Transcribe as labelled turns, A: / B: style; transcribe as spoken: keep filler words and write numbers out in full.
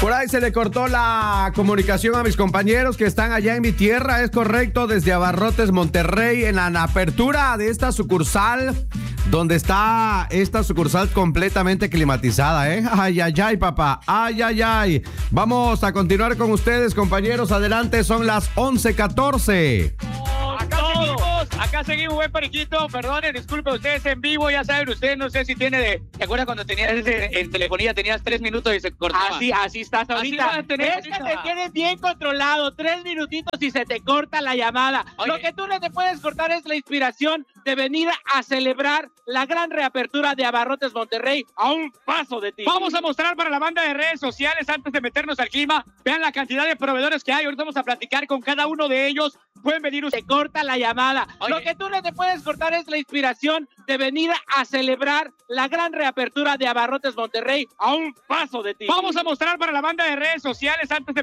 A: Por ahí se le cortó la comunicación a mis compañeros que están allá en mi tierra, es correcto, desde Abarrotes, Monterrey, en la apertura de esta sucursal, donde está esta sucursal completamente climatizada, ¿eh? Ay, ay, ay, papá, ay, ay, ay. Vamos a continuar con ustedes, compañeros, adelante, son las once catorce.
B: Acá seguimos, acá seguimos, buen periquito, perdonen, disculpen ustedes en vivo, ya saben ustedes, no sé si tiene de, ¿te acuerdas cuando tenías en telefonía, tenías tres minutos y se cortaba?
C: Así, así estás ahorita.
B: Así es
C: que te tienes bien controlado, tres minutitos y se te corta la llamada.
B: Oye.
C: Lo que tú no te puedes cortar es la inspiración de venir a celebrar la gran reapertura de Abarrotes Monterrey a un paso de ti.
B: Vamos a mostrar para la banda de redes sociales antes de meternos al clima, vean la cantidad de proveedores que hay, ahorita vamos a platicar con cada uno de ellos, pueden venir
C: Se
B: ustedes.
C: corta la llamada.
B: Oye.
C: Lo que tú no te puedes cortar es la inspiración de venir a celebrar la gran reapertura de Abarrotes Monterrey a un paso de ti.
B: Vamos a mostrar para la banda de redes sociales antes de